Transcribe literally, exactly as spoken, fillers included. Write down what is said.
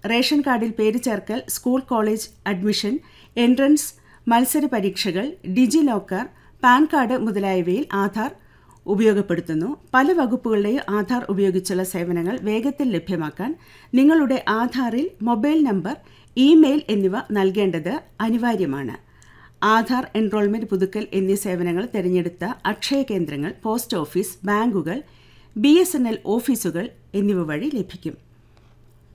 Ration കാർഡിൽ പേര് ചേർക്കൽ, school college admission, entrance, മത്സര പരീക്ഷകൾ, ഡിജി ലോക്കർ, പാൻ കാർഡ് മുതലായവയിൽ ആധാർ ഉപയോഗപ്പെടുത്തുന്നു. പല വകുപ്പുകളുടെയും ആധാർ ഉപയോഗിച്ചുള്ള സേവനങ്ങൾ വേഗത്തിൽ ലഭ്യമാക്കാൻ നിങ്ങളുടെ ആധാറിൽ മൊബൈൽ നമ്പർ, ഇമെയിൽ എന്നിവ നൽകേണ്ടത് അനിവാര്യമാണ്. ആധാർ എൻറോൾമെന്റ് പുതുക്കൽ എന്നീ സേവനങ്ങൾ തിരഞ്ഞെടുത്ത അക്ഷയ കേന്ദ്രങ്ങൾ, പോസ്റ്റ് ഓഫീസ്, ബാങ്കുകൾ, ബി എസ് എൻ എൽ ഓഫീസുകൾ എന്നിവ വഴി ലഭിക്കും.